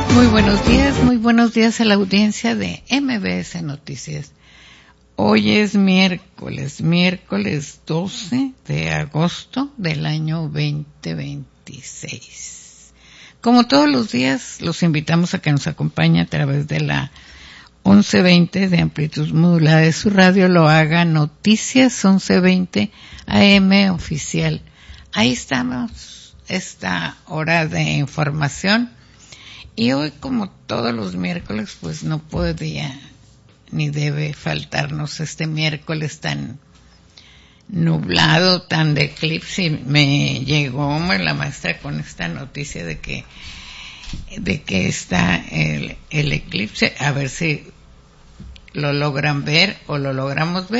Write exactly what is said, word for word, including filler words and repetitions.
Muy buenos días, muy buenos días a la audiencia de M B S Noticias. Hoy es miércoles, miércoles doce de agosto del año veinte veintiséis. Como todos los días, los invitamos a que nos acompañe a través de la once veinte de amplitud modulada de su radio, lo haga Noticias once veinte A M oficial. Ahí estamos, esta hora de información. Y hoy, como todos los miércoles, pues no podía ni debe faltarnos este miércoles tan nublado, tan de eclipse. Y me llegó la maestra con esta noticia de que de que está el, el eclipse, a ver si lo logran ver o lo logramos ver.